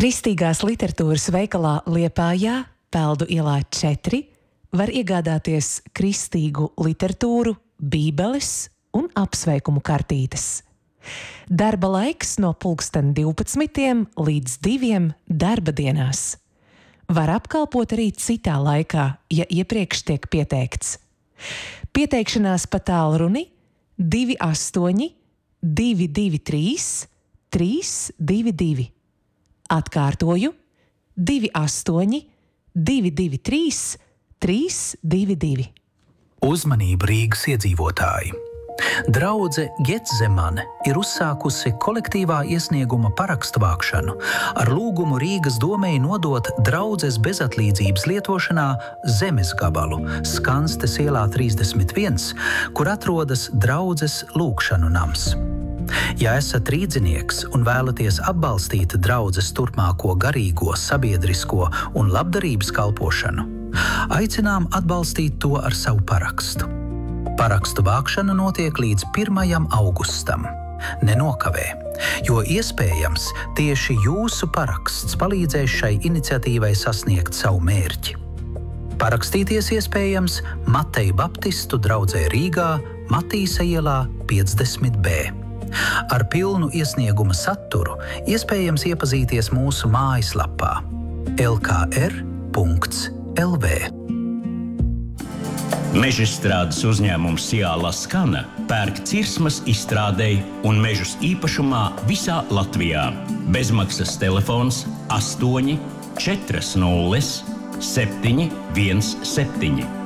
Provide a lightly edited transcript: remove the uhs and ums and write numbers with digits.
Kristīgās literatūras veikalā Liepājā, Peldu ielā 4, var iegādāties kristīgu literatūru, bībeles un apsveikumu kartītes. Darba laiks no 12 līdz 2 darba dienās. Var apkalpot arī citā laikā, ja iepriekš tiek pieteikts. Pieteikšanās pa tālruni 28 223 322. Atkārtoju 28 223 322. Uzmanību Rīgas iedzīvotāji! Draudze Getsemane ir uzsākusi kolektīvā iesnieguma parakstu vākšanu ar lūgumu Rīgas domei nodot draudzes bezatlīdzības lietošanā zemes gabalu Skanstes ielā 31, kur atrodas draudzes lūgšanu nams. Ja esat rīdzinieks un vēlaties atbalstīt draudzes turpmāko garīgo, sabiedrisko un labdarības kalpošanu, aicinām atbalstīt to ar savu parakstu. Parakstu vākšana notiek līdz 1. augustam. Nenokavē, jo iespējams tieši jūsu paraksts palīdzēs šai iniciatīvai sasniegt savu mērķi. Parakstīties iespējams Mateju Baptistu draudzē Rīgā, Matīsa ielā 50B. Ar pilnu iesnieguma saturu iespējams iepazīties mūsu mājaslapā lkr.lv. Mežstrādes uzņēmums Ciāla Skana pērk cirsmas izstrādei un mežus īpašumā visā Latvijā. Bezmaksas telefons 8 40 717.